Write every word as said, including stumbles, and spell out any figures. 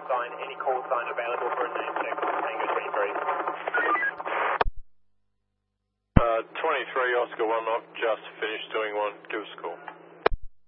sign, any call sign available for a name check on Tango twenty-three. Uh, twenty-three, Oscar one knock, just finished doing one, give us a call.